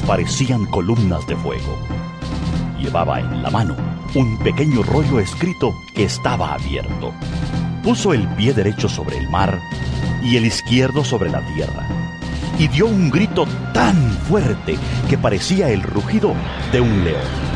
parecían columnas de fuego. Llevaba en la mano un pequeño rollo escrito que estaba abierto. Puso el pie derecho sobre el mar y el izquierdo sobre la tierra, y dio un grito tan fuerte que parecía el rugido de un león.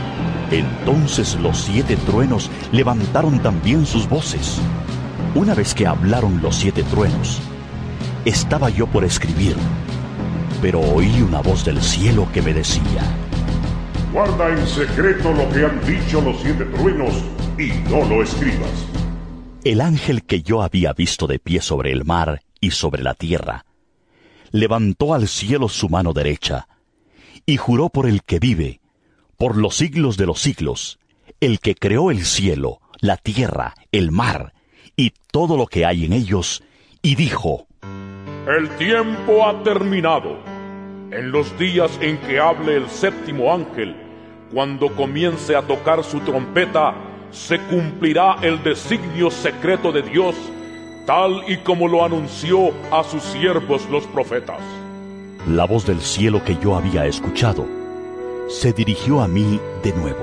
Entonces los 7 truenos levantaron también sus voces. Una vez que hablaron los 7 truenos, estaba yo por escribir, pero oí una voz del cielo que me decía: guarda en secreto lo que han dicho los 7 truenos y no lo escribas. El ángel que yo había visto de pie sobre el mar y sobre la tierra, levantó al cielo su mano derecha y juró por el que vive, por los siglos de los siglos, el que creó el cielo, la tierra, el mar y todo lo que hay en ellos, y dijo: el tiempo ha terminado. En los días en que hable el 7º ángel, cuando comience a tocar su trompeta, se cumplirá el designio secreto de Dios, tal y como lo anunció a sus siervos los profetas. La voz del cielo que yo había escuchado se dirigió a mí de nuevo.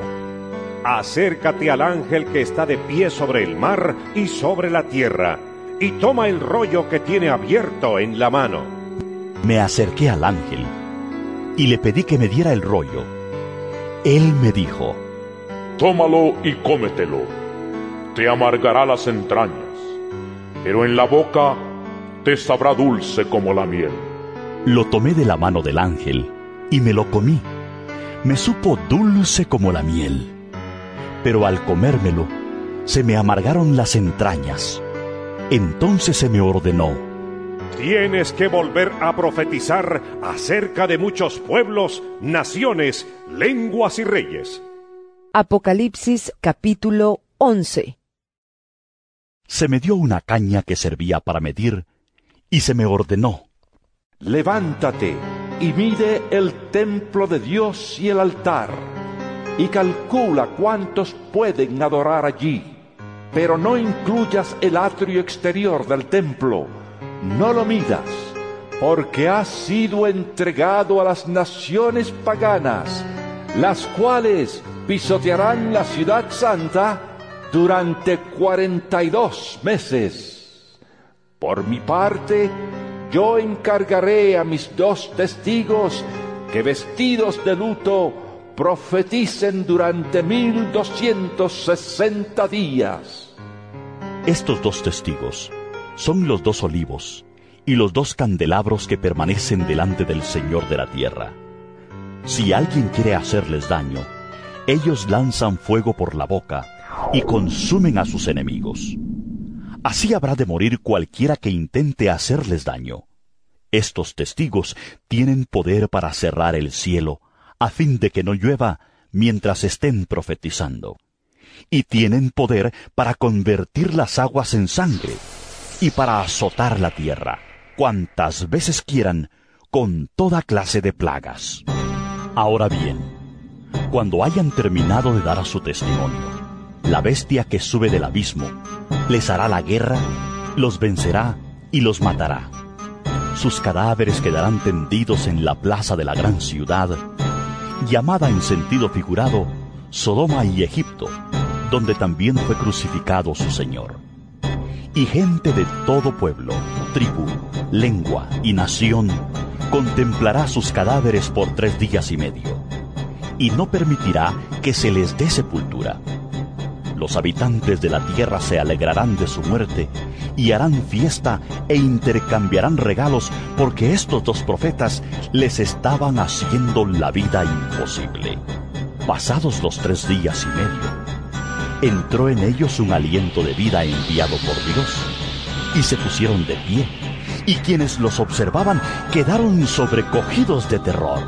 Acércate al ángel que está de pie sobre el mar y sobre la tierra, y toma el rollo que tiene abierto en la mano. Me acerqué al ángel y le pedí que me diera el rollo. Él me dijo: tómalo y cómetelo. Te amargará las entrañas, pero en la boca te sabrá dulce como la miel. Lo tomé de la mano del ángel y me lo comí. Me supo dulce como la miel, pero al comérmelo se me amargaron las entrañas. Entonces se me ordenó: tienes que volver a profetizar acerca de muchos pueblos, naciones, lenguas y reyes. Apocalipsis capítulo 11. Se me dio una caña que servía para medir, y se me ordenó: levántate y mide el templo de Dios y el altar, y calcula cuántos pueden adorar allí, pero no incluyas el atrio exterior del templo, no lo midas, porque ha sido entregado a las naciones paganas, las cuales pisotearán la ciudad santa durante 42 meses. Por mi parte, yo encargaré a mis 2 testigos que, vestidos de luto, profeticen durante 1260 días. Estos 2 testigos son los 2 olivos y los 2 candelabros que permanecen delante del Señor de la tierra. Si alguien quiere hacerles daño, ellos lanzan fuego por la boca y consumen a sus enemigos. Así habrá de morir cualquiera que intente hacerles daño. Estos testigos tienen poder para cerrar el cielo, a fin de que no llueva mientras estén profetizando. Y tienen poder para convertir las aguas en sangre, y para azotar la tierra, cuantas veces quieran, con toda clase de plagas. Ahora bien, cuando hayan terminado de dar su testimonio, la bestia que sube del abismo les hará la guerra, los vencerá y los matará. Sus cadáveres quedarán tendidos en la plaza de la gran ciudad, llamada en sentido figurado Sodoma y Egipto, donde también fue crucificado su Señor. Y gente de todo pueblo, tribu, lengua y nación contemplará sus cadáveres por 3 días y medio, y no permitirá que se les dé sepultura. Los habitantes de la tierra se alegrarán de su muerte y harán fiesta e intercambiarán regalos, porque estos 2 profetas les estaban haciendo la vida imposible. Pasados los 3 días y medio, entró en ellos un aliento de vida enviado por Dios, y se pusieron de pie, y quienes los observaban quedaron sobrecogidos de terror.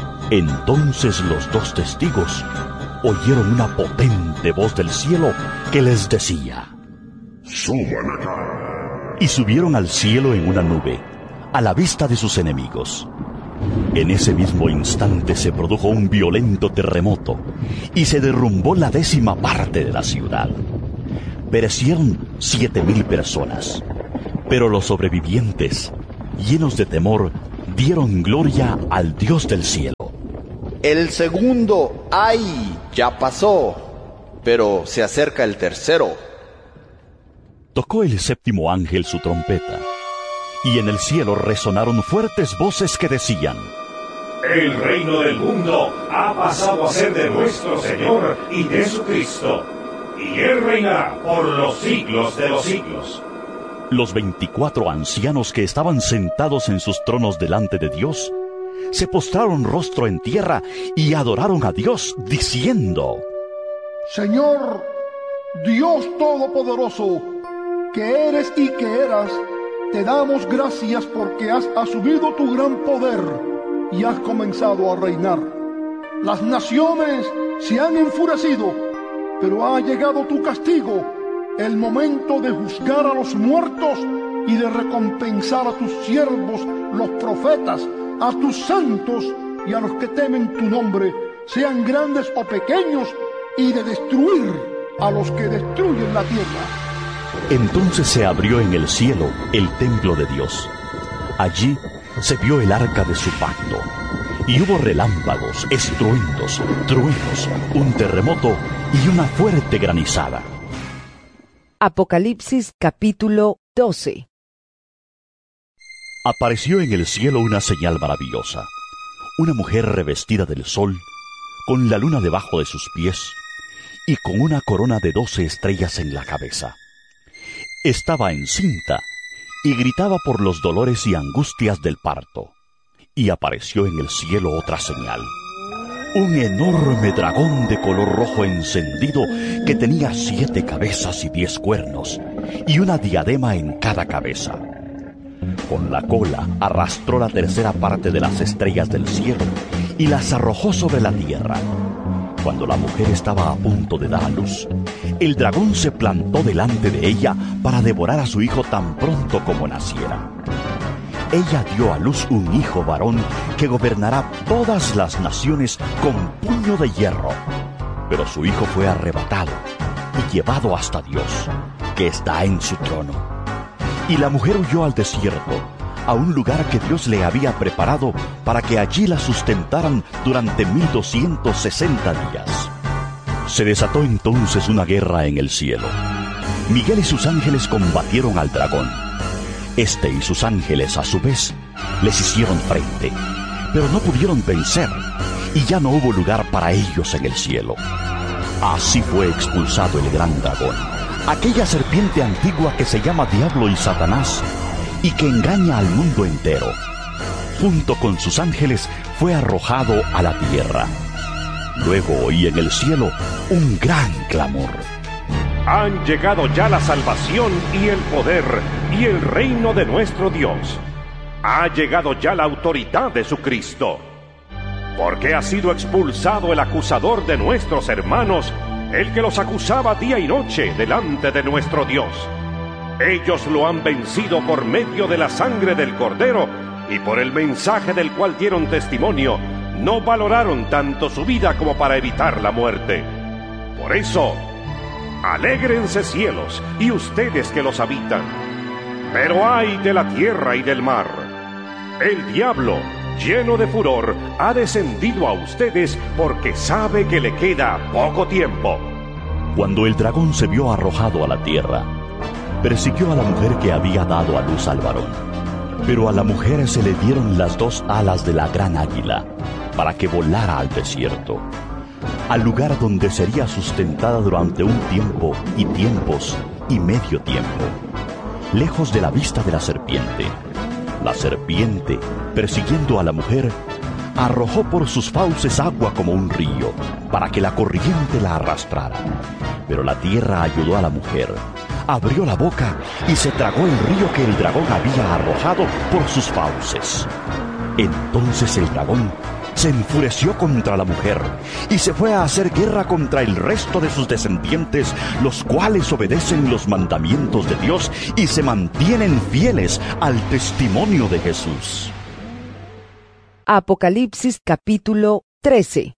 Entonces los 2 testigos oyeron una potente voz del cielo que les decía: suban acá. Y subieron al cielo en una nube, a la vista de sus enemigos. En ese mismo instante se produjo un violento terremoto, y se derrumbó la 10ª parte de la ciudad. Perecieron 7,000 personas, pero los sobrevivientes, llenos de temor, dieron gloria al Dios del cielo. El segundo, ¡ay!, ya pasó, pero se acerca el tercero. Tocó el séptimo ángel su trompeta, y en el cielo resonaron fuertes voces que decían: El reino del mundo ha pasado a ser de nuestro Señor y de su Cristo, y Él reinará por los siglos de los siglos. Los 24 ancianos que estaban sentados en sus tronos delante de Dios, se postraron rostro en tierra y adoraron a Dios, diciendo: Señor, Dios Todopoderoso, que eres y que eras, te damos gracias porque has asumido tu gran poder y has comenzado a reinar. Las naciones se han enfurecido, pero ha llegado tu castigo, el momento de juzgar a los muertos y de recompensar a tus siervos, los profetas, a tus santos y a los que temen tu nombre, sean grandes o pequeños, y de destruir a los que destruyen la tierra. Entonces se abrió en el cielo el templo de Dios. Allí se vio el arca de su pacto, y hubo relámpagos, estruendos, truenos, un terremoto y una fuerte granizada. Apocalipsis capítulo 12. Apareció en el cielo una señal maravillosa, una mujer revestida del sol, con la luna debajo de sus pies, y con una corona de 12 estrellas en la cabeza. Estaba encinta, y gritaba por los dolores y angustias del parto. Y apareció en el cielo otra señal, un enorme dragón de color rojo encendido que tenía 7 cabezas y 10 cuernos, y una diadema en cada cabeza. Con la cola arrastró la tercera parte de las estrellas del cielo y las arrojó sobre la tierra. Cuando la mujer estaba a punto de dar a luz, el dragón se plantó delante de ella para devorar a su hijo tan pronto como naciera. Ella dio a luz un hijo varón que gobernará todas las naciones con puño de hierro. Pero su hijo fue arrebatado y llevado hasta Dios, que está en su trono. Y la mujer huyó al desierto, a un lugar que Dios le había preparado para que allí la sustentaran durante 1260 días. Se desató entonces una guerra en el cielo. Miguel y sus ángeles combatieron al dragón. Este y sus ángeles, a su vez, les hicieron frente, pero no pudieron vencer, y ya no hubo lugar para ellos en el cielo. Así fue expulsado el gran dragón, aquella serpiente antigua que se llama Diablo y Satanás, y que engaña al mundo entero. Junto con sus ángeles fue arrojado a la tierra. Luego oí en el cielo un gran clamor. Han llegado ya la salvación y el poder y el reino de nuestro Dios. Ha llegado ya la autoridad de su Cristo. Porque ha sido expulsado el acusador de nuestros hermanos, el que los acusaba día y noche delante de nuestro Dios. Ellos lo han vencido por medio de la sangre del Cordero y por el mensaje del cual dieron testimonio. No valoraron tanto su vida como para evitar la muerte. Por eso, alégrense cielos y ustedes que los habitan. Pero ay de la tierra y del mar. El diablo, lleno de furor, ha descendido a ustedes porque sabe que le queda poco tiempo. Cuando el dragón se vio arrojado a la tierra, persiguió a la mujer que había dado a luz al varón. Pero a la mujer se le dieron las 2 alas de la gran águila, para que volara al desierto, al lugar donde sería sustentada durante un tiempo y tiempos y medio tiempo, lejos de la vista de la serpiente. La serpiente, persiguiendo a la mujer, arrojó por sus fauces agua como un río, para que la corriente la arrastrara. Pero la tierra ayudó a la mujer, abrió la boca y se tragó el río que el dragón había arrojado por sus fauces. Entonces el dragón se enfureció contra la mujer y se fue a hacer guerra contra el resto de sus descendientes, los cuales obedecen los mandamientos de Dios y se mantienen fieles al testimonio de Jesús. Apocalipsis capítulo 13.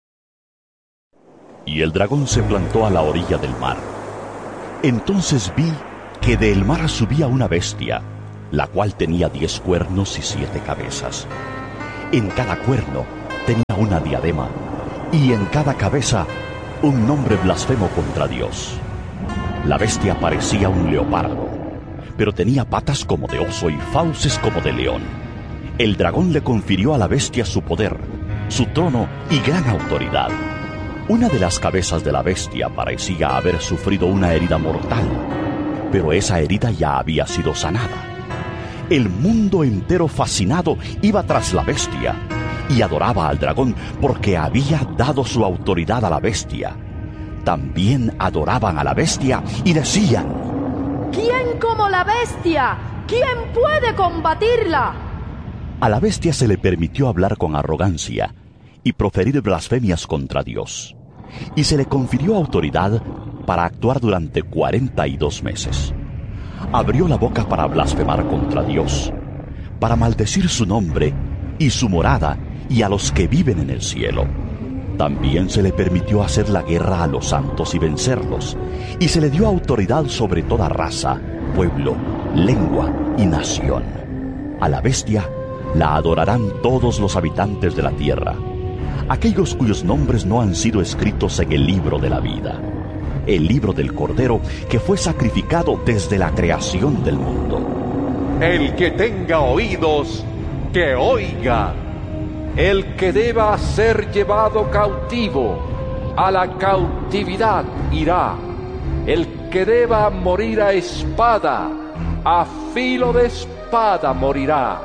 Y el dragón se plantó a la orilla del mar. Entonces vi que del mar subía una bestia, la cual tenía 10 cuernos y 7 cabezas. En cada cuerno tenía una diadema, y en cada cabeza un nombre blasfemo contra Dios. La bestia parecía un leopardo, pero tenía patas como de oso y fauces como de león. El dragón le confirió a la bestia su poder, su trono y gran autoridad. Una de las cabezas de la bestia parecía haber sufrido una herida mortal, pero esa herida ya había sido sanada. El mundo entero fascinado iba tras la bestia y adoraba al dragón porque había dado su autoridad a la bestia. También adoraban a la bestia y decían: ¿quién como la bestia? ¿Quién puede combatirla? A la bestia se le permitió hablar con arrogancia y proferir blasfemias contra Dios, y se le confirió autoridad para actuar durante 42 meses. Abrió la boca para blasfemar contra Dios, para maldecir su nombre y su morada y a los que viven en el cielo. También se le permitió hacer la guerra a los santos y vencerlos, y se le dio autoridad sobre toda raza, pueblo, lengua y nación. A la bestia la adorarán todos los habitantes de la tierra, aquellos cuyos nombres no han sido escritos en el libro de la vida, el libro del Cordero que fue sacrificado desde la creación del mundo. El que tenga oídos, que oiga. El que deba ser llevado cautivo, a la cautividad irá. El que deba morir a espada, a filo de espada morirá.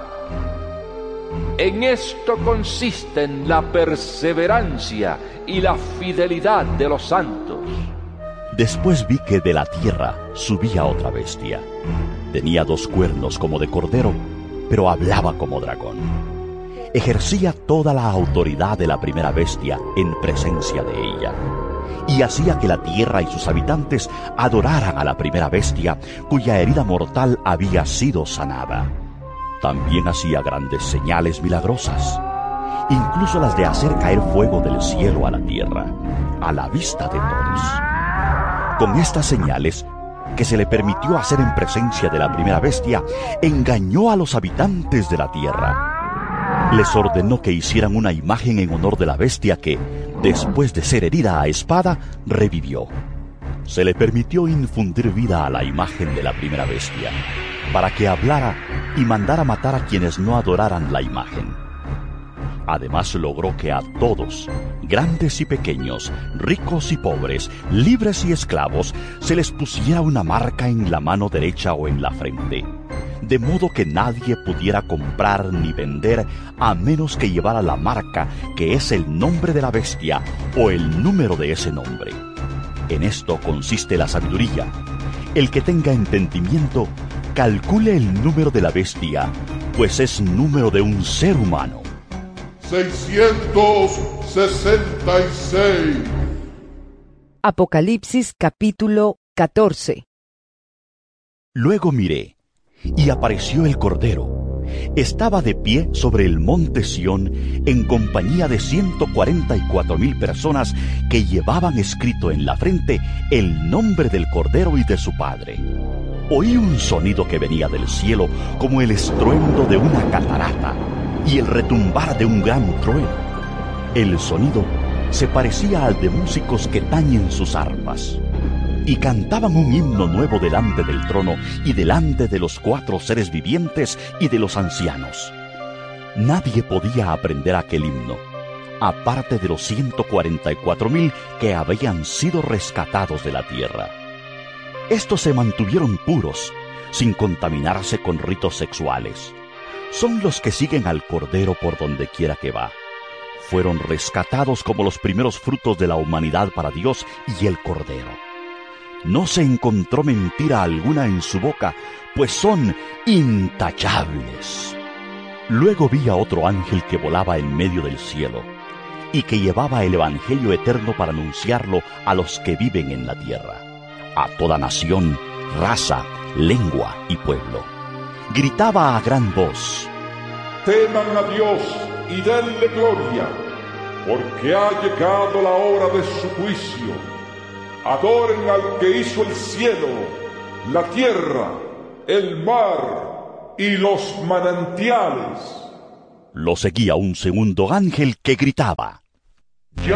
En esto consisten la perseverancia y la fidelidad de los santos. Después vi que de la tierra subía otra bestia. Tenía 2 cuernos como de cordero, pero hablaba como dragón. Ejercía toda la autoridad de la primera bestia en presencia de ella, y hacía que la tierra y sus habitantes adoraran a la primera bestia, cuya herida mortal había sido sanada. También hacía grandes señales milagrosas, incluso las de hacer caer fuego del cielo a la tierra, a la vista de todos. Con estas señales que se le permitió hacer en presencia de la primera bestia, engañó a los habitantes de la tierra. Les ordenó que hicieran una imagen en honor de la bestia que, después de ser herida a espada, revivió. Se le permitió infundir vida a la imagen de la primera bestia, para que hablara y mandara matar a quienes no adoraran la imagen. Además logró que a todos, grandes y pequeños, ricos y pobres, libres y esclavos, se les pusiera una marca en la mano derecha o en la frente, de modo que nadie pudiera comprar ni vender a menos que llevara la marca, que es el nombre de la bestia o el número de ese nombre. En esto consiste la sabiduría. El que tenga entendimiento, calcule el número de la bestia, pues es número de un ser humano. 666. Apocalipsis capítulo 14. Luego miré, y apareció el Cordero. Estaba de pie sobre el monte Sión en compañía de 144,000 personas que llevaban escrito en la frente el nombre del Cordero y de su Padre. Oí un sonido que venía del cielo como el estruendo de una catarata y el retumbar de un gran trueno. El sonido se parecía al de músicos que tañen sus arpas, y cantaban un himno nuevo delante del trono y delante de los 4 seres vivientes y de los ancianos. Nadie podía aprender aquel himno, aparte de los 144,000 que habían sido rescatados de la tierra. Estos se mantuvieron puros, sin contaminarse con ritos sexuales. Son los que siguen al Cordero por donde quiera que va. Fueron rescatados como los primeros frutos de la humanidad para Dios y el Cordero. No se encontró mentira alguna en su boca, pues son intachables. Luego vi a otro ángel que volaba en medio del cielo, y que llevaba el evangelio eterno para anunciarlo a los que viven en la tierra, a toda nación, raza, lengua y pueblo. Gritaba a gran voz: Teman a Dios y denle gloria, porque ha llegado la hora de su juicio. Adoren al que hizo el cielo, la tierra, el mar y los manantiales. Lo seguía un segundo ángel que gritaba: Ya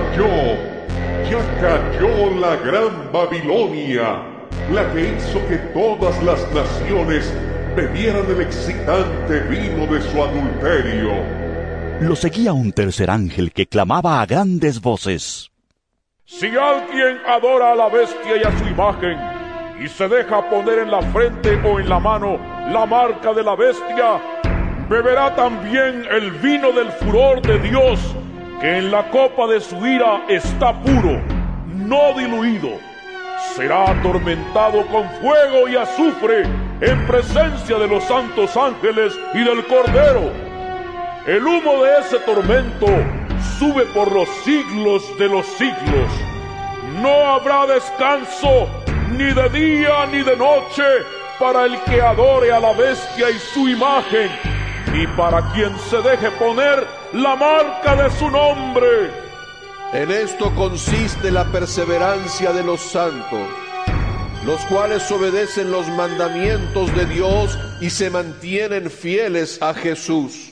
cayó la gran Babilonia, la que hizo que todas las naciones bebieran el excitante vino de su adulterio. Lo seguía un tercer ángel que clamaba a grandes voces: Si alguien adora a la bestia y a su imagen, y se deja poner en la frente o en la mano la marca de la bestia, beberá también el vino del furor de Dios, que en la copa de su ira está puro, no diluido. Será atormentado con fuego y azufre en presencia de los santos ángeles y del Cordero. El humo de ese tormento sube por los siglos de los siglos. No habrá descanso ni de día ni de noche para el que adore a la bestia y su imagen, ni para quien se deje poner la marca de su nombre. En esto consiste la perseverancia de los santos, los cuales obedecen los mandamientos de Dios y se mantienen fieles a Jesús.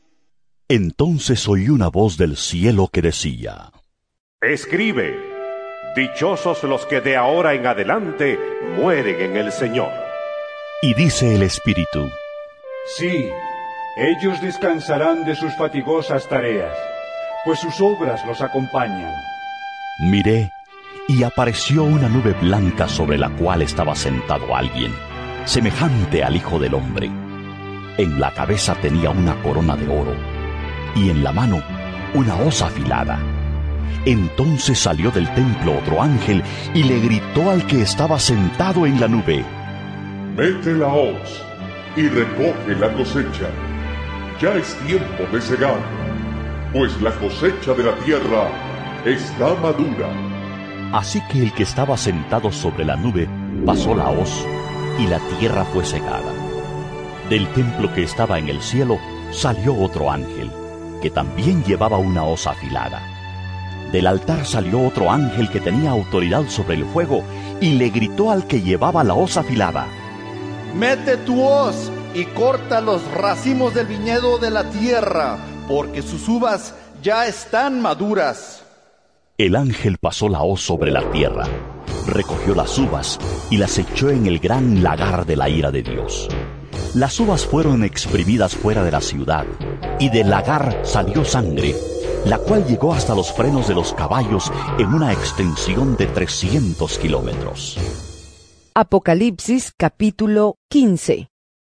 Entonces oí una voz del cielo que decía: Escribe: dichosos los que de ahora en adelante mueren en el Señor. Y dice el Espíritu: Sí, ellos descansarán de sus fatigosas tareas, pues sus obras los acompañan. Miré, y apareció una nube blanca sobre la cual estaba sentado alguien, semejante al Hijo del Hombre. En la cabeza tenía una corona de oro, y en la mano una hoz afilada. Entonces salió del templo otro ángel y le gritó al que estaba sentado en la nube: Mete la hoz y recoge la cosecha. Ya es tiempo de cegar, pues la cosecha de la tierra está madura. Así que el que estaba sentado sobre la nube pasó la hoz, y la tierra fue cegada. Del templo que estaba en el cielo salió otro ángel, que también llevaba una hoz afilada. Del altar salió otro ángel que tenía autoridad sobre el fuego, y le gritó al que llevaba la hoz afilada: Mete tu hoz y corta los racimos del viñedo de la tierra, porque sus uvas ya están maduras. El ángel pasó la hoz sobre la tierra, recogió las uvas y las echó en el gran lagar de la ira de Dios. Las uvas fueron exprimidas fuera de la ciudad, y del lagar salió sangre, la cual llegó hasta los frenos de los caballos en una extensión de 300 kilómetros. Apocalipsis capítulo 15.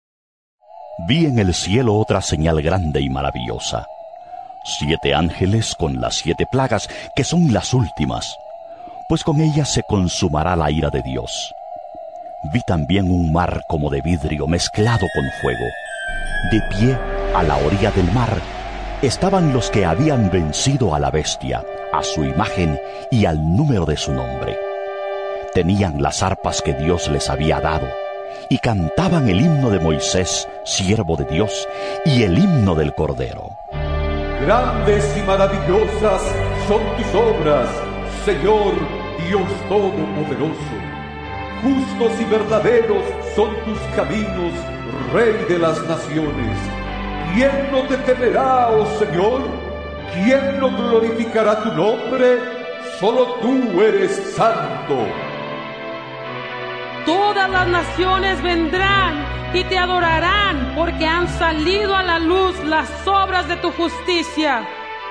Vi en el cielo otra señal grande y maravillosa: 7 ángeles con las 7 plagas, que son las últimas, pues con ellas se consumará la ira de Dios. Vi también un mar como de vidrio mezclado con fuego. De pie a la orilla del mar estaban los que habían vencido a la bestia, a su imagen y al número de su nombre. Tenían las arpas que Dios les había dado, y cantaban el himno de Moisés, siervo de Dios, y el himno del Cordero. Grandes y maravillosas son tus obras, Señor Dios Todopoderoso. Justos y verdaderos son tus caminos, Rey de las naciones. ¿Quién no te temerá, oh Señor? ¿Quién no glorificará tu nombre? Solo tú eres santo. Todas las naciones vendrán y te adorarán, porque han salido a la luz las obras de tu justicia.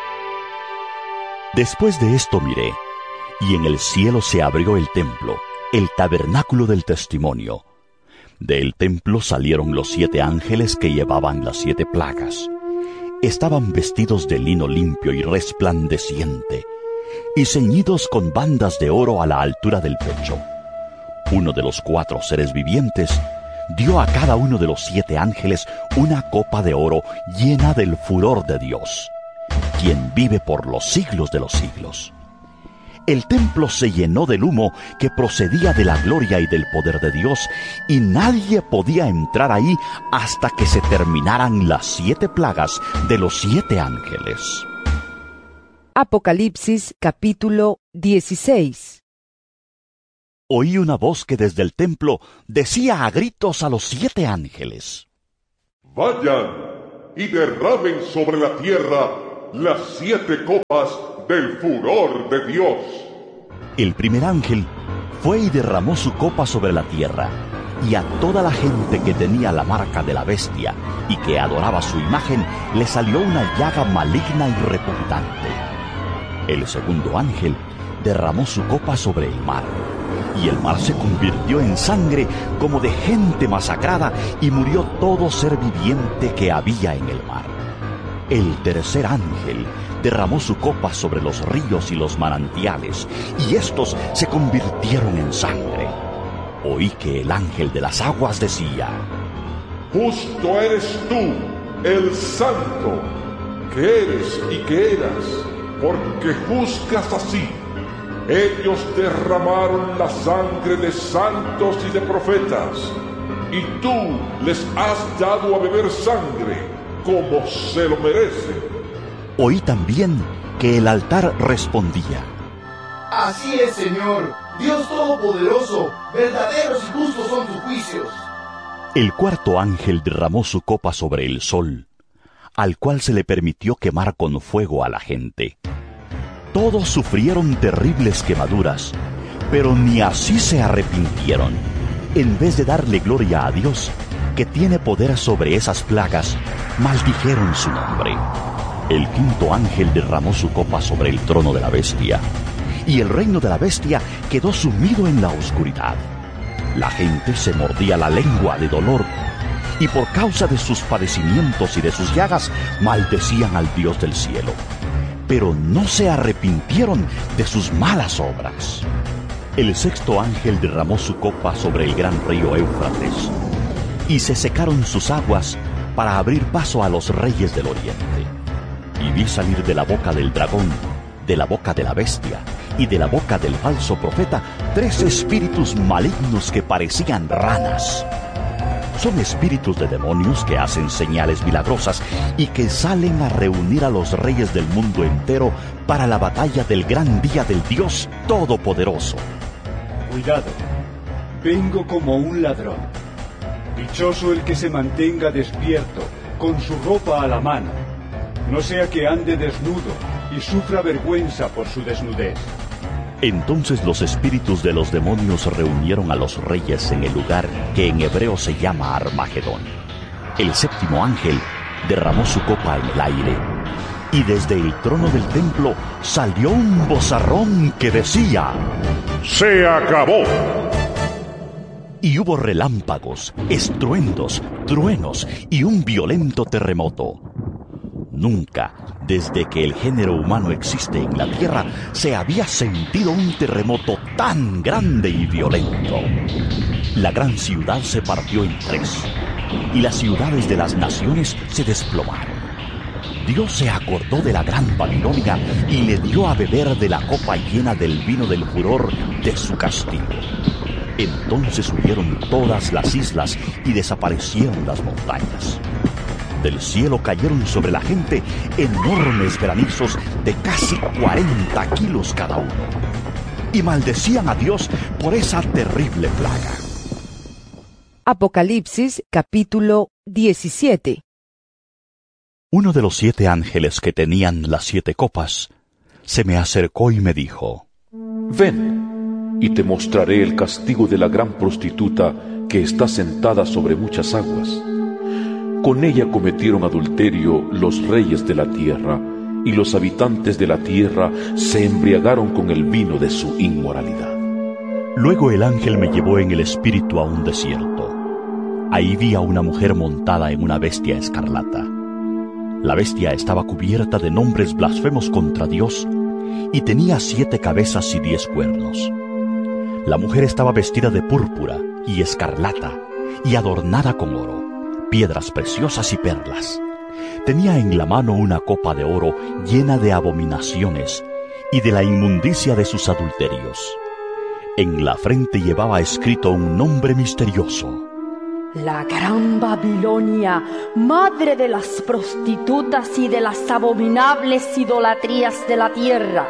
Después de esto miré, y en el cielo se abrió el templo, el tabernáculo del testimonio. Del templo salieron los 7 ángeles que llevaban las 7 plagas. Estaban vestidos de lino limpio y resplandeciente, y ceñidos con bandas de oro a la altura del pecho. Uno de los 4 seres vivientes dio a cada uno de los 7 ángeles una copa de oro llena del furor de Dios, quien vive por los siglos de los siglos. El templo se llenó del humo que procedía de la gloria y del poder de Dios, y nadie podía entrar ahí hasta que se terminaran las 7 plagas de los 7 ángeles. Apocalipsis capítulo 16. Oí una voz que desde el templo decía a gritos a los 7 ángeles: Vayan y derramen sobre la tierra las 7 copas del furor de Dios. El primer ángel fue y derramó su copa sobre la tierra, y a toda la gente que tenía la marca de la bestia y que adoraba su imagen, le salió una llaga maligna y repugnante. El segundo ángel derramó su copa sobre el mar, y el mar se convirtió en sangre como de gente masacrada, y murió todo ser viviente que había en el mar. El tercer ángel derramó su copa sobre los ríos y los manantiales, y estos se convirtieron en sangre. Oí que el ángel de las aguas decía: Justo eres tú, el santo, que eres y que eras, porque juzgas así. Ellos derramaron la sangre de santos y de profetas, y tú les has dado a beber sangre como se lo merecen. Oí también que el altar respondía: Así es, Señor, Dios Todopoderoso, verdaderos y justos son tus juicios. El cuarto ángel derramó su copa sobre el sol, al cual se le permitió quemar con fuego a la gente. Todos sufrieron terribles quemaduras, pero ni así se arrepintieron. En vez de darle gloria a Dios, que tiene poder sobre esas plagas, maldijeron su nombre. El quinto ángel derramó su copa sobre el trono de la bestia, y el reino de la bestia quedó sumido en la oscuridad. La gente se mordía la lengua de dolor, y por causa de sus padecimientos y de sus llagas, maldecían al Dios del cielo. Pero no se arrepintieron de sus malas obras. El sexto ángel derramó su copa sobre el gran río Éufrates, y se secaron sus aguas para abrir paso a los reyes del oriente. Y vi salir de la boca del dragón, de la boca de la bestia y de la boca del falso profeta 3 espíritus malignos que parecían ranas. Son espíritus de demonios que hacen señales milagrosas y que salen a reunir a los reyes del mundo entero para la batalla del gran día del Dios Todopoderoso. Cuidado, vengo como un ladrón. Dichoso el que se mantenga despierto, con su ropa a la mano, no sea que ande desnudo y sufra vergüenza por su desnudez. Entonces los espíritus de los demonios reunieron a los reyes en el lugar que en hebreo se llama Armagedón. El séptimo ángel derramó su copa en el aire, y desde el trono del templo salió un vozarrón que decía: ¡Se acabó! Y hubo relámpagos, estruendos, truenos y un violento terremoto. Nunca, desde que el género humano existe en la tierra, se había sentido un terremoto tan grande y violento. La gran ciudad se partió en 3, y las ciudades de las naciones se desplomaron. Dios se acordó de la gran Babilonia y le dio a beber de la copa llena del vino del furor de su castigo. Entonces huyeron todas las islas y desaparecieron las montañas. Del cielo cayeron sobre la gente enormes granizos de casi 40 kilos cada uno, y maldecían a Dios por esa terrible plaga. Apocalipsis capítulo 17. Uno de los 7 ángeles que tenían las 7 copas se me acercó y me dijo: Ven, y te mostraré el castigo de la gran prostituta que está sentada sobre muchas aguas. Con ella cometieron adulterio los reyes de la tierra, y los habitantes de la tierra se embriagaron con el vino de su inmoralidad. Luego el ángel me llevó en el espíritu a un desierto. Ahí vi a una mujer montada en una bestia escarlata. La bestia estaba cubierta de nombres blasfemos contra Dios, y tenía 7 cabezas y 10 cuernos. La mujer estaba vestida de púrpura y escarlata, y adornada con oro, piedras preciosas y perlas. Tenía en la mano una copa de oro llena de abominaciones y de la inmundicia de sus adulterios. En la frente llevaba escrito un nombre misterioso: La gran Babilonia, madre de las prostitutas y de las abominables idolatrías de la tierra.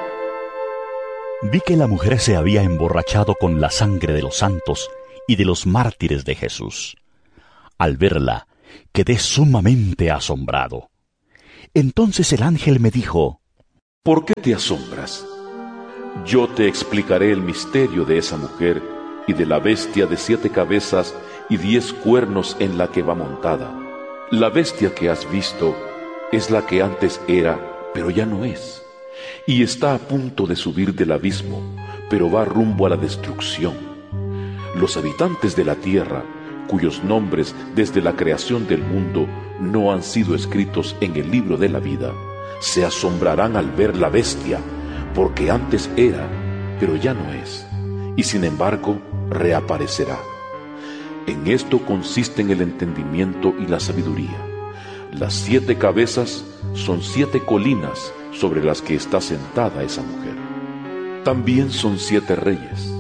Vi que la mujer se había emborrachado con la sangre de los santos y de los mártires de Jesús. Al verla, quedé sumamente asombrado. Entonces el ángel me dijo: ¿Por qué te asombras? Yo te explicaré el misterio de esa mujer y de la bestia de 7 cabezas y 10 cuernos en la que va montada. La bestia que has visto es la que antes era, pero ya no es, y está a punto de subir del abismo, pero va rumbo a la destrucción. Los habitantes de la tierra, cuyos nombres desde la creación del mundo no han sido escritos en el libro de la vida, se asombrarán al ver la bestia, porque antes era, pero ya no es, y sin embargo reaparecerá. En esto consisten el entendimiento y la sabiduría. Las 7 cabezas son 7 colinas sobre las que está sentada esa mujer. También son 7 reyes.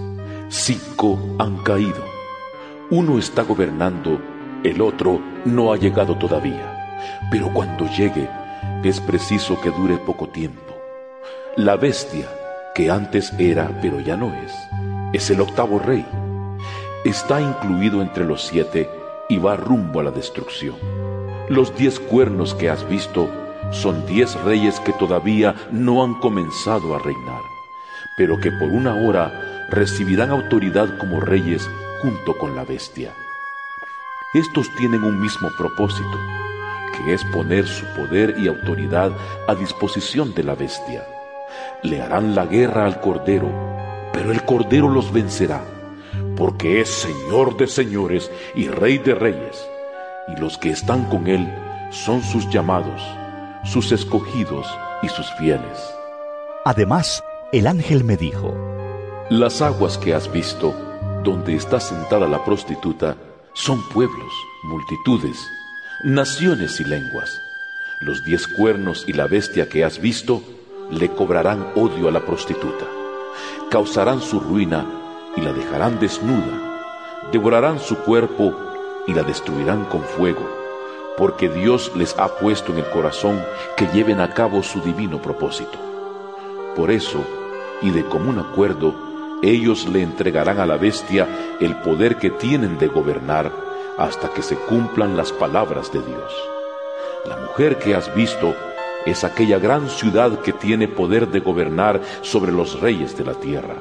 5 han caído. Uno está gobernando, el otro no ha llegado todavía. Pero cuando llegue, es preciso que dure poco tiempo. La bestia, que antes era, pero ya no es el 8º rey. Está incluido entre los 7 y va rumbo a la destrucción. Los 10 cuernos que has visto son 10 reyes que todavía no han comenzado a reinar, pero que por una hora recibirán autoridad como reyes junto con la bestia. Estos tienen un mismo propósito, que es poner su poder y autoridad a disposición de la bestia. Le harán la guerra al Cordero, pero el Cordero los vencerá, porque es Señor de señores y Rey de reyes, y los que están con él son sus llamados, sus escogidos y sus fieles. Además, el ángel me dijo: Las aguas que has visto, donde está sentada la prostituta, son pueblos, multitudes, naciones y lenguas. Los 10 cuernos y la bestia que has visto le cobrarán odio a la prostituta. Causarán su ruina y la dejarán desnuda. Devorarán su cuerpo y la destruirán con fuego, porque Dios les ha puesto en el corazón que lleven a cabo su divino propósito. Por eso, y de común acuerdo, ellos le entregarán a la bestia el poder que tienen de gobernar hasta que se cumplan las palabras de Dios. La mujer que has visto es aquella gran ciudad que tiene poder de gobernar sobre los reyes de la tierra.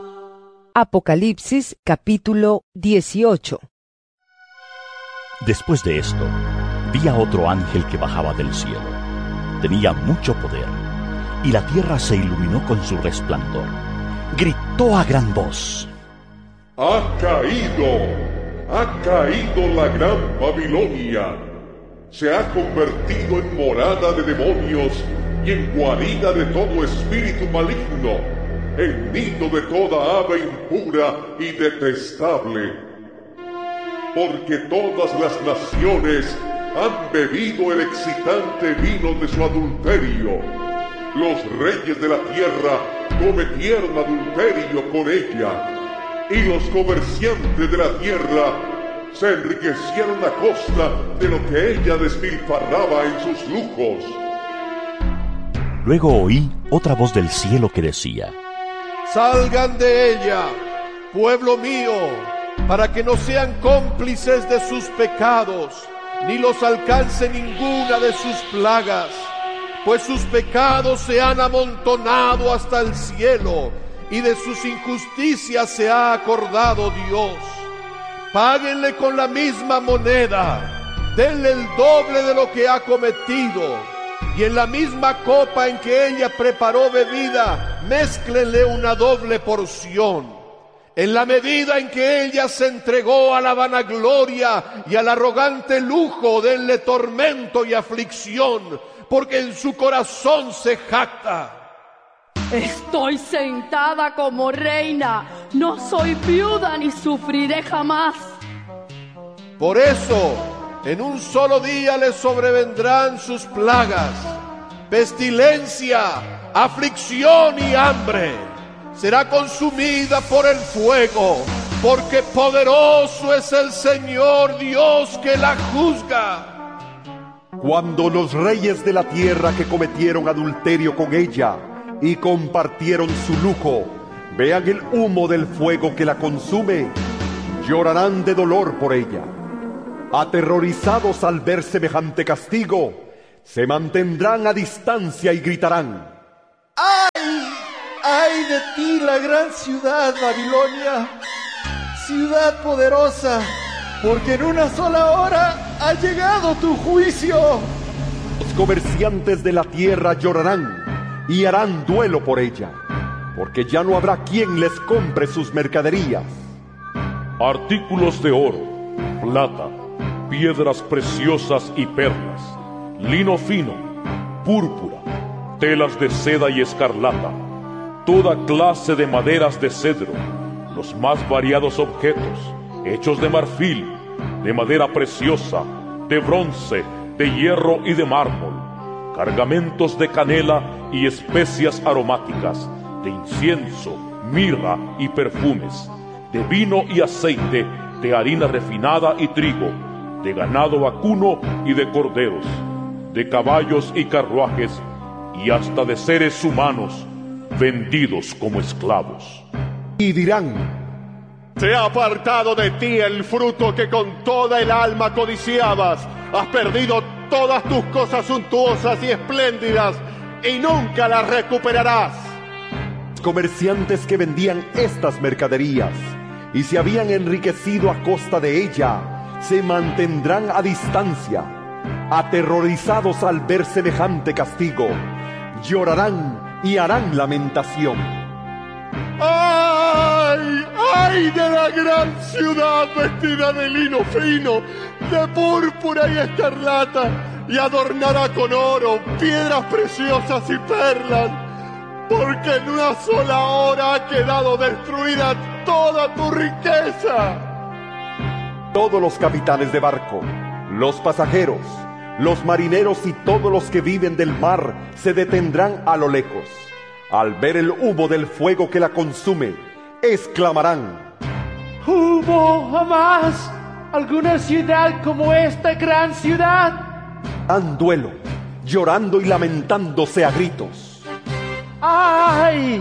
Apocalipsis capítulo 18. Después de esto, vi a otro ángel que bajaba del cielo. Tenía mucho poder, y la tierra se iluminó con su resplandor. Gritó a gran voz: ¡Ha caído la gran Babilonia! Se ha convertido en morada de demonios y en guarida de todo espíritu maligno, en nido de toda ave impura y detestable. Porque todas las naciones han bebido el excitante vino de su adulterio. Los reyes de la tierra cometieron adulterio con ella, y los comerciantes de la tierra se enriquecieron a costa de lo que ella despilfarraba en sus lujos. Luego oí otra voz del cielo que decía: Salgan de ella, pueblo mío, para que no sean cómplices de sus pecados, ni los alcance ninguna de sus plagas, pues sus pecados se han amontonado hasta el cielo, y de sus injusticias se ha acordado Dios. Páguenle con la misma moneda, denle el doble de lo que ha cometido, y en la misma copa en que ella preparó bebida, mézclenle una doble porción. En la medida en que ella se entregó a la vanagloria y al arrogante lujo, denle tormento y aflicción, porque en su corazón se jacta. Estoy sentada como reina, no soy viuda ni sufriré jamás. Por eso, en un solo día le sobrevendrán sus plagas, pestilencia, aflicción y hambre. Será consumida por el fuego, porque poderoso es el Señor Dios que la juzga. Cuando los reyes de la tierra que cometieron adulterio con ella y compartieron su lujo vean el humo del fuego que la consume, llorarán de dolor por ella. aterrorizados al ver semejante castigo, se mantendrán a distancia y gritarán: ¡Ay! ¡Ay de ti, la gran ciudad, Babilonia! Ciudad poderosa, porque en una sola hora ha llegado tu juicio. Los comerciantes de la tierra llorarán y harán duelo por ella, porque ya no habrá quien les compre sus mercaderías. Artículos de oro, plata, piedras preciosas y perlas, lino fino, púrpura, telas de seda y escarlata, toda clase de maderas de cedro, los más variados objetos, hechos de marfil, de madera preciosa, de bronce, de hierro y de mármol, cargamentos de canela y especias aromáticas, de incienso, mirra y perfumes, de vino y aceite, de harina refinada y trigo, de ganado vacuno y de corderos, de caballos y carruajes, y hasta de seres humanos vendidos como esclavos. Y dirán: se ha apartado de ti el fruto que con toda el alma codiciabas. Has perdido todas tus cosas suntuosas y espléndidas y nunca las recuperarás. Los comerciantes que vendían estas mercaderías y se habían enriquecido a costa de ella, se mantendrán a distancia, aterrorizados al ver semejante castigo. Llorarán y harán lamentación. ¡Ay! ¡Ay de la gran ciudad vestida de lino fino, de púrpura y escarlata, y adornada con oro, piedras preciosas y perlas! Porque en una sola hora ha quedado destruida toda tu riqueza. Todos los capitanes de barco, los pasajeros, los marineros y todos los que viven del mar se detendrán a lo lejos. Al ver el humo del fuego que la consume, exclamarán: ¿hubo jamás alguna ciudad como esta gran ciudad? Han duelo, llorando y lamentándose a gritos. ¡Ay!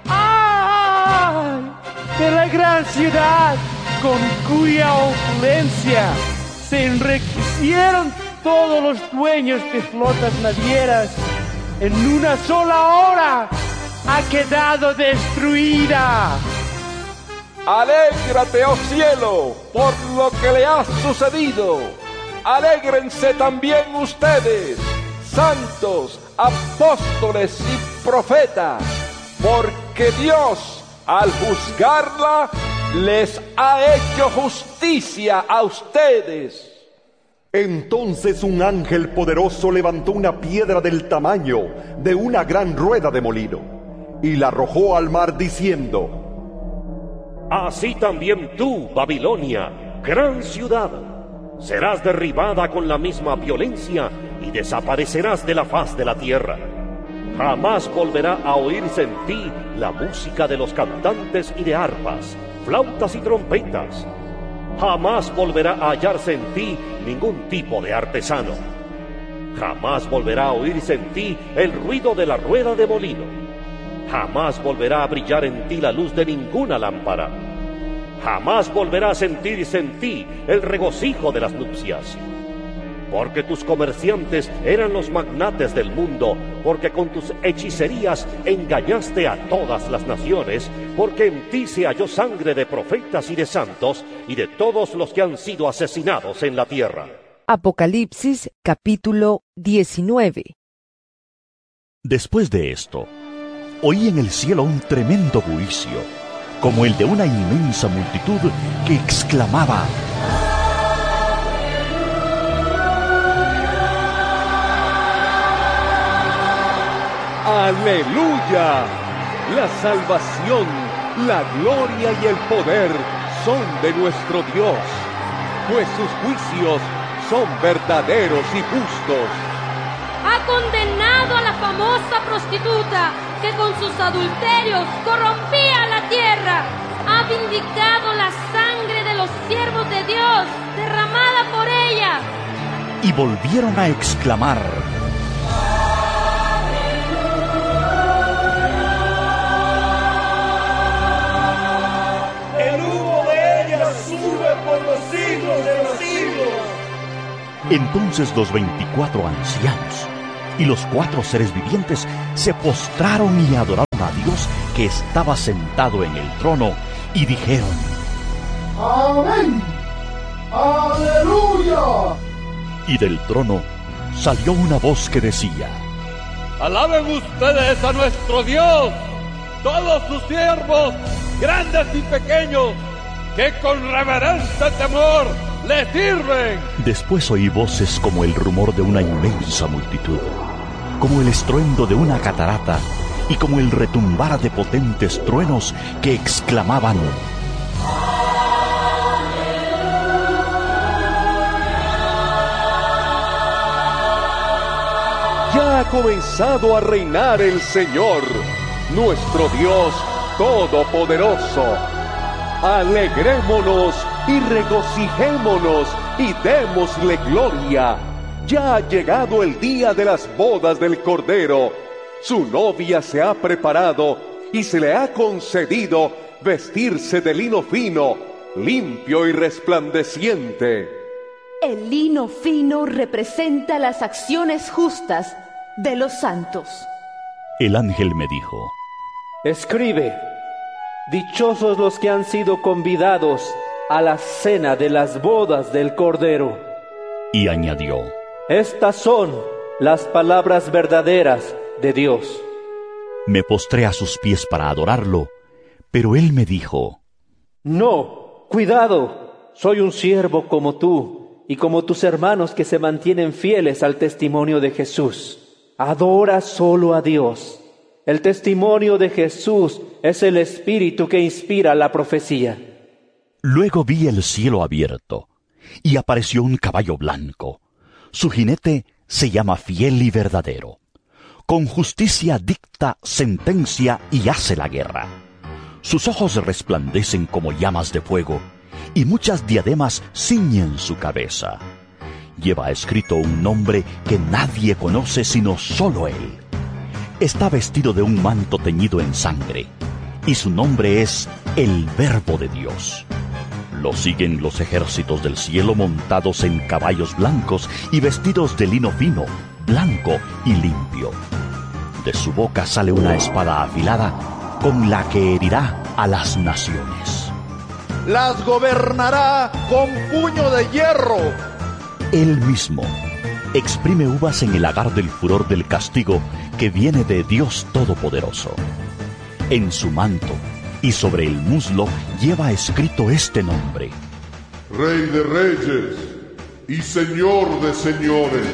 ¡Ay! De la gran ciudad con cuya opulencia se enriquecieron todos los dueños de flotas navieras. En una sola hora ha quedado destruida. Alégrate, oh cielo, por lo que le ha sucedido. Alégrense también ustedes, santos, apóstoles y profetas, porque Dios, al juzgarla, les ha hecho justicia a ustedes. Entonces un ángel poderoso levantó una piedra del tamaño de una gran rueda de molino y la arrojó al mar diciendo: así también tú, Babilonia, gran ciudad, serás derribada con la misma violencia y desaparecerás de la faz de la tierra. Jamás volverá a oírse en ti la música de los cantantes y de arpas, flautas y trompetas. Jamás volverá a hallarse en ti ningún tipo de artesano. Jamás volverá a oírse en ti el ruido de la rueda de molino. Jamás volverá a brillar en ti la luz de ninguna lámpara. Jamás volverá a sentirse en ti el regocijo de las nupcias. Porque tus comerciantes eran los magnates del mundo, porque con tus hechicerías engañaste a todas las naciones, porque en ti se halló sangre de profetas y de santos, y de todos los que han sido asesinados en la tierra. Apocalipsis capítulo 19. Después de esto, oí en el cielo un tremendo juicio, como el de una inmensa multitud que exclamaba: ¡Aleluya! La salvación, la gloria y el poder son de nuestro Dios, pues sus juicios son verdaderos y justos. Ha condenado a la famosa prostituta que con sus adulterios corrompía la tierra. Ha vindicado la sangre de los siervos de Dios derramada por ella. Y volvieron a exclamar: el humo de ella sube por los siglos de los siglos. Entonces los 24 ancianos y los 4 seres vivientes se postraron y adoraron a Dios que estaba sentado en el trono, y dijeron: ¡Amén! ¡Aleluya! Y del trono salió una voz que decía: ¡Alaben ustedes a nuestro Dios, todos sus siervos, grandes y pequeños, que con reverente temor le sirven! Después oí voces como el rumor de una inmensa multitud, como el estruendo de una catarata y como el retumbar de potentes truenos que exclamaban: Ya ha comenzado a reinar el Señor, nuestro Dios Todopoderoso. Alegrémonos y regocijémonos y démosle gloria. Ya ha llegado el día de las bodas del Cordero. Su novia se ha preparado y se le ha concedido vestirse de lino fino, limpio y resplandeciente. El lino fino representa las acciones justas de los santos. El ángel me dijo: Escribe: dichosos los que han sido convidados a la cena de las bodas del Cordero. Y añadió: Estas son las palabras verdaderas de Dios. Me postré a sus pies para adorarlo, pero él me dijo: No, cuidado, soy un siervo como tú y como tus hermanos que se mantienen fieles al testimonio de Jesús. Adora solo a Dios. El testimonio de Jesús es el espíritu que inspira la profecía. Luego vi el cielo abierto, y apareció un caballo blanco. Su jinete se llama Fiel y Verdadero. Con justicia dicta sentencia y hace la guerra. Sus ojos resplandecen como llamas de fuego, y muchas diademas ciñen su cabeza. Lleva escrito un nombre que nadie conoce sino solo él. Está vestido de un manto teñido en sangre, y su nombre es el Verbo de Dios. Lo siguen los ejércitos del cielo montados en caballos blancos y vestidos de lino fino, blanco y limpio. De su boca sale una espada afilada con la que herirá a las naciones. Las gobernará con puño de hierro. Él mismo exprime uvas en el lagar del furor del castigo que viene de Dios Todopoderoso. En su manto y sobre el muslo lleva escrito este nombre: Rey de Reyes y Señor de Señores.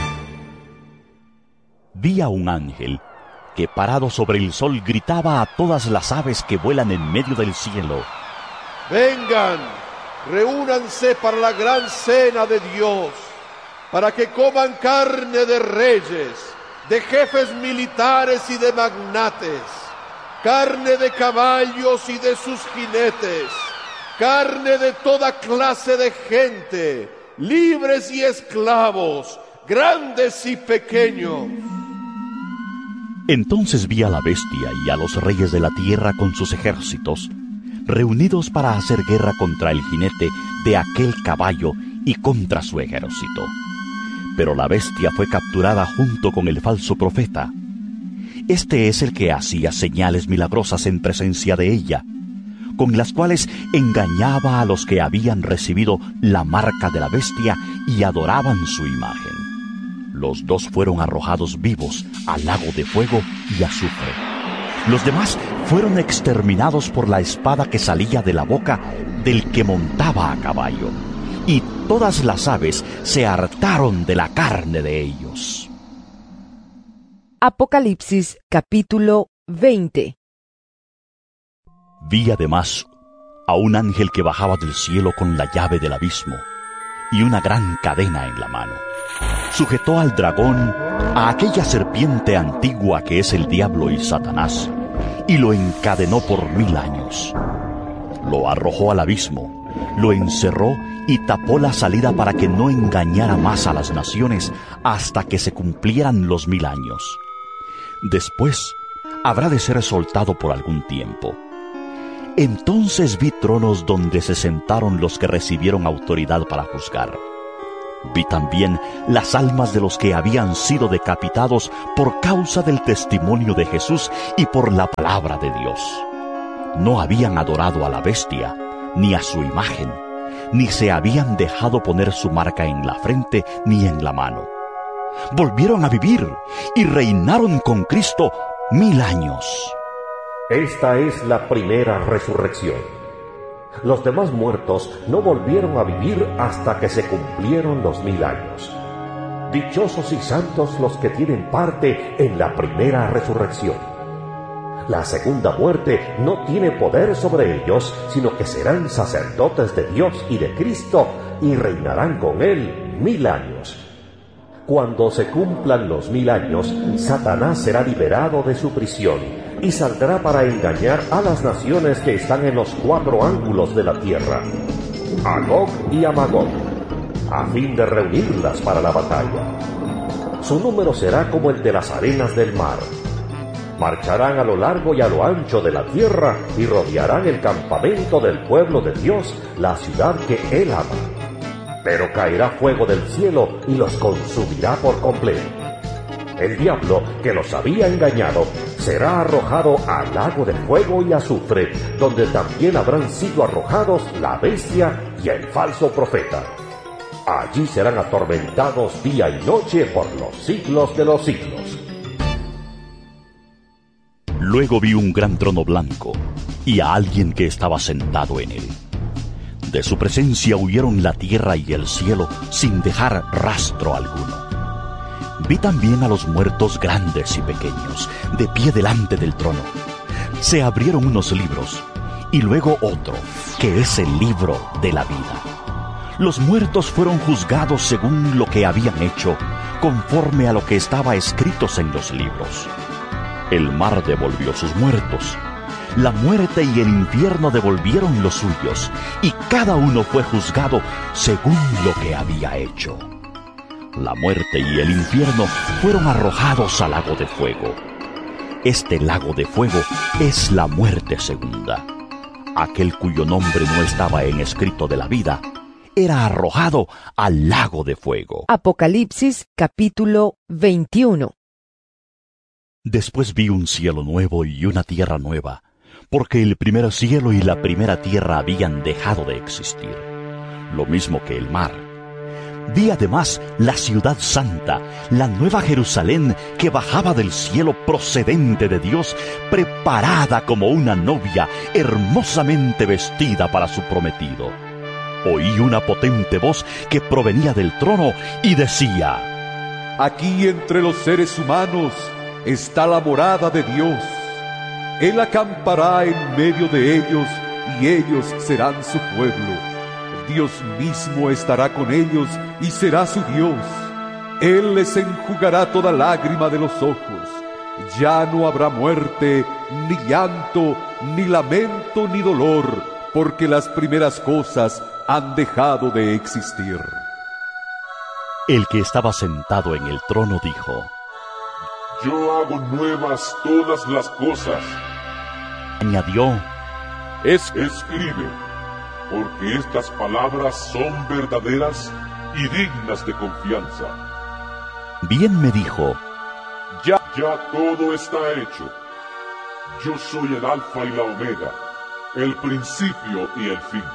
Vi a un ángel que parado sobre el sol gritaba a todas las aves que vuelan en medio del cielo: Vengan, reúnanse para la gran cena de Dios, para que coman carne de reyes, de jefes militares y de magnates, carne de caballos y de sus jinetes, carne de toda clase de gente, libres y esclavos, grandes y pequeños. Entonces vi a la bestia y a los reyes de la tierra con sus ejércitos, reunidos para hacer guerra contra el jinete de aquel caballo y contra su ejército. Pero la bestia fue capturada junto con el falso profeta. Este es el que hacía señales milagrosas en presencia de ella, con las cuales engañaba a los que habían recibido la marca de la bestia y adoraban su imagen. Los dos fueron arrojados vivos al lago de fuego y azufre. Los demás fueron exterminados por la espada que salía de la boca del que montaba a caballo, y todas las aves se hartaron de la carne de ellos. Apocalipsis capítulo 20. Vi además a un ángel que bajaba del cielo con la llave del abismo y una gran cadena en la mano. Sujetó al dragón, a aquella serpiente antigua que es el diablo y Satanás, y lo encadenó por 1000 años. Lo arrojó al abismo, lo encerró y tapó la salida para que no engañara más a las naciones hasta que se cumplieran los 1000 años. Después habrá de ser soltado por algún tiempo. Entonces vi tronos donde se sentaron los que recibieron autoridad para juzgar. Vi también las almas de los que habían sido decapitados por causa del testimonio de Jesús y por la palabra de Dios. No habían adorado a la bestia, ni a su imagen, ni se habían dejado poner su marca en la frente ni en la mano. Volvieron a vivir y reinaron con Cristo 1000 años. Esta es la primera resurrección. Los demás muertos no volvieron a vivir hasta que se cumplieron los 1000 años. Dichosos y santos los que tienen parte en la primera resurrección. La segunda muerte no tiene poder sobre ellos, sino que serán sacerdotes de Dios y de Cristo y reinarán con Él 1000 años. Cuando se cumplan los 1000 años, Satanás será liberado de su prisión y saldrá para engañar a las naciones que están en los 4 ángulos de la tierra, a Gog y a Magog, a fin de reunirlas para la batalla. Su número será como el de las arenas del mar. Marcharán a lo largo y a lo ancho de la tierra y rodearán el campamento del pueblo de Dios, la ciudad que Él ama. Pero caerá fuego del cielo y los consumirá por completo. El diablo que los había engañado será arrojado al lago de fuego y azufre, donde también habrán sido arrojados la bestia y el falso profeta. Allí serán atormentados día y noche por los siglos de los siglos. Luego vi un gran trono blanco y a alguien que estaba sentado en él. De su presencia huyeron la tierra y el cielo sin dejar rastro alguno. Vi también a los muertos grandes y pequeños, de pie delante del trono. Se abrieron unos libros, y luego otro, que es el libro de la vida. Los muertos fueron juzgados según lo que habían hecho, conforme a lo que estaba escritos en los libros. El mar devolvió sus muertos. La muerte y el infierno devolvieron los suyos, y cada uno fue juzgado según lo que había hecho. La muerte y el infierno fueron arrojados al lago de fuego. Este lago de fuego es la muerte segunda. Aquel cuyo nombre no estaba en escrito de la vida era arrojado al lago de fuego. Apocalipsis capítulo 21. Después vi un cielo nuevo y una tierra nueva, porque el primer cielo y la primera tierra habían dejado de existir, lo mismo que el mar. Vi además la ciudad santa, la nueva Jerusalén, que bajaba del cielo procedente de Dios, preparada como una novia, hermosamente vestida para su prometido. Oí una potente voz que provenía del trono y decía: Aquí entre los seres humanos está la morada de Dios. Él acampará en medio de ellos y ellos serán su pueblo. Dios mismo estará con ellos y será su Dios. Él les enjugará toda lágrima de los ojos. Ya no habrá muerte, ni llanto, ni lamento, ni dolor, porque las primeras cosas han dejado de existir. El que estaba sentado en el trono dijo: Yo hago nuevas todas las cosas. Añadió: Escribe, porque estas palabras son verdaderas y dignas de confianza. Bien me dijo: Ya todo está hecho. Yo soy el Alfa y la Omega, el principio y el fin.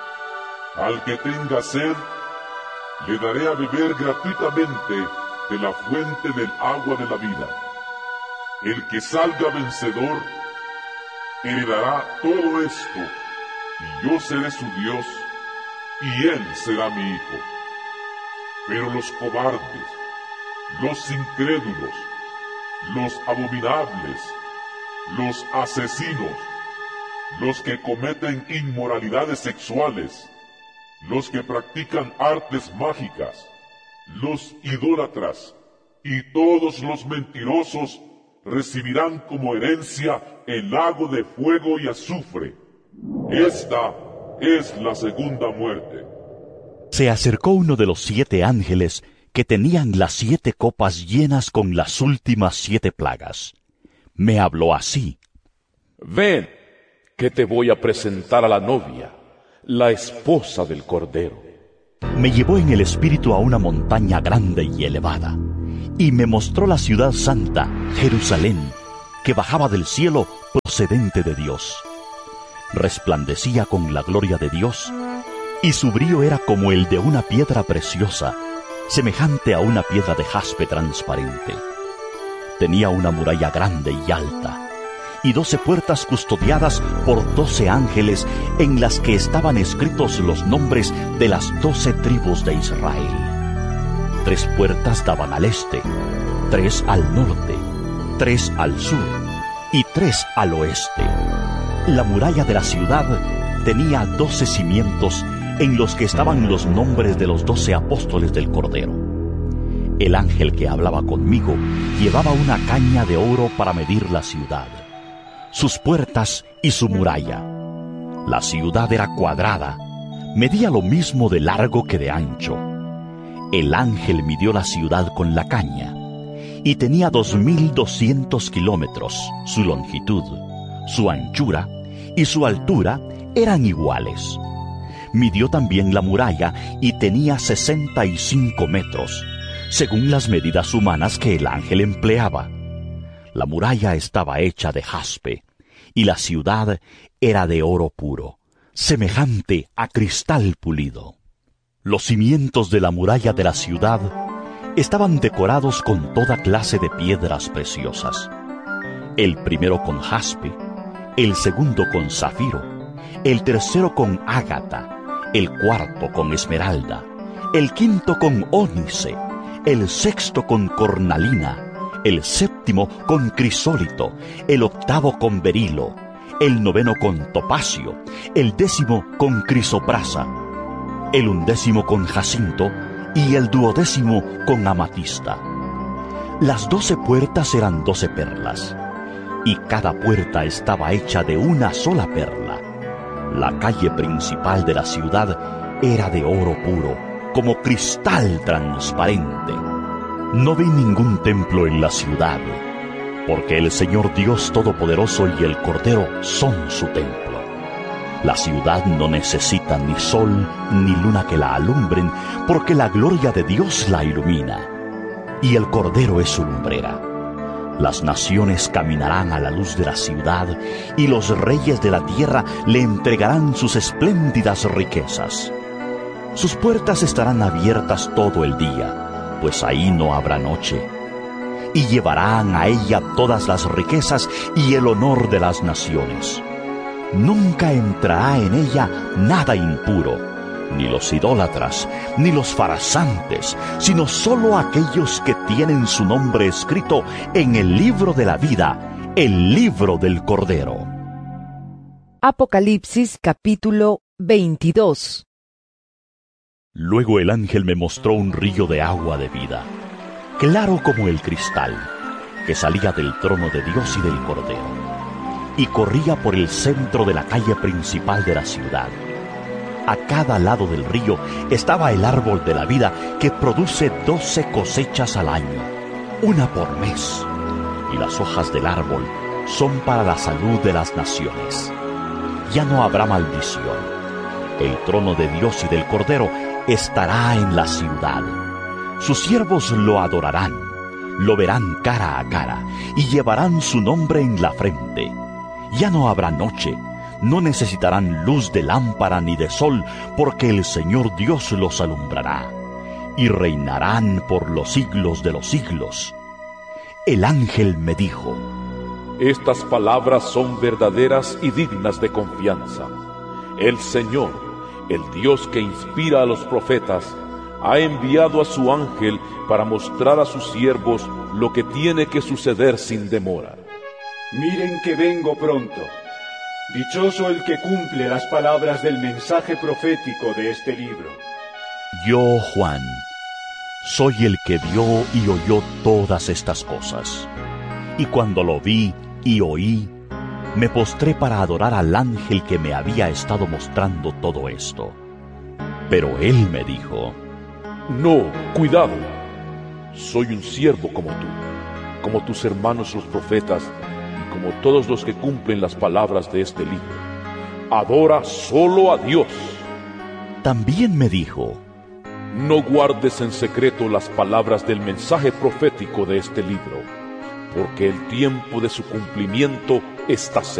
Al que tenga sed, le daré a beber gratuitamente de la fuente del agua de la vida. El que salga vencedor heredará todo esto, y yo seré su Dios, y él será mi hijo. Pero los cobardes, los incrédulos, los abominables, los asesinos, los que cometen inmoralidades sexuales, los que practican artes mágicas, los idólatras y todos los mentirosos recibirán como herencia el lago de fuego y azufre. Esta es la segunda muerte. Se acercó uno de los 7 ángeles que tenían las 7 copas llenas con las últimas 7 plagas. Me habló así: Ven, que te voy a presentar a la novia, la esposa del Cordero. Me llevó en el espíritu a una montaña grande y elevada, y me mostró la ciudad santa, Jerusalén, que bajaba del cielo procedente de Dios. Resplandecía con la gloria de Dios, y su brillo era como el de una piedra preciosa, semejante a una piedra de jaspe transparente. Tenía una muralla grande y alta, y 12 puertas custodiadas por 12 ángeles, en las que estaban escritos los nombres de las 12 tribus de Israel. 3 puertas daban al este, 3 al norte, 3 al sur y 3 al oeste. La muralla de la ciudad tenía 12 cimientos, en los que estaban los nombres de los 12 apóstoles del Cordero. El ángel que hablaba conmigo llevaba una caña de oro para medir la ciudad, sus puertas y su muralla. La ciudad era cuadrada, medía lo mismo de largo que de ancho. El ángel midió la ciudad con la caña, y tenía 2.200 kilómetros. Su longitud, su anchura y su altura eran iguales. Midió también la muralla y tenía 65 metros, según las medidas humanas que el ángel empleaba. La muralla estaba hecha de jaspe, y la ciudad era de oro puro, semejante a cristal pulido. Los cimientos de la muralla de la ciudad estaban decorados con toda clase de piedras preciosas. El primero con jaspe, el segundo con zafiro, el tercero con ágata, el cuarto con esmeralda, el quinto con ónice, el sexto con cornalina, el séptimo con crisólito, el octavo con berilo, el noveno con topacio, el 10º con crisoprasa, el 11º con jacinto y el 12º con amatista. Las 12 puertas eran 12 perlas, y cada puerta estaba hecha de una sola perla. La calle principal de la ciudad era de oro puro, como cristal transparente. No vi ningún templo en la ciudad, porque el Señor Dios Todopoderoso y el Cordero son su templo. La ciudad no necesita ni sol ni luna que la alumbren, porque la gloria de Dios la ilumina, y el Cordero es su lumbrera. Las naciones caminarán a la luz de la ciudad, y los reyes de la tierra le entregarán sus espléndidas riquezas. Sus puertas estarán abiertas todo el día, pues ahí no habrá noche. Y llevarán a ella todas las riquezas y el honor de las naciones. Nunca entrará en ella nada impuro, ni los idólatras, ni los farsantes, sino solo aquellos que tienen su nombre escrito en el libro de la vida, el libro del Cordero. Apocalipsis capítulo 22. Luego el ángel me mostró un río de agua de vida, claro como el cristal, que salía del trono de Dios y del Cordero, y corría por el centro de la calle principal de la ciudad. A cada lado del río estaba el árbol de la vida, que produce 12 cosechas al año, una por mes, y las hojas del árbol son para la salud de las naciones. Ya no habrá maldición. El trono de Dios y del Cordero estará en la ciudad. Sus siervos lo adorarán, lo verán cara a cara, y llevarán su nombre en la frente. Ya no habrá noche, no necesitarán luz de lámpara ni de sol, porque el Señor Dios los alumbrará, y reinarán por los siglos de los siglos. El ángel me dijo: Estas palabras son verdaderas y dignas de confianza. El Señor, el Dios que inspira a los profetas, ha enviado a su ángel para mostrar a sus siervos lo que tiene que suceder sin demora. Miren que vengo pronto. Dichoso el que cumple las palabras del mensaje profético de este libro. Yo, Juan, soy el que vio y oyó todas estas cosas. Y cuando lo vi y oí, me postré para adorar al ángel que me había estado mostrando todo esto. Pero él me dijo: No, cuidado. Soy un siervo como tú, como tus hermanos los profetas, y como todos los que cumplen las palabras de este libro. Adora solo a Dios. También me dijo: no guardes en secreto las palabras del mensaje profético de este libro, porque el tiempo de su cumplimiento está cerca.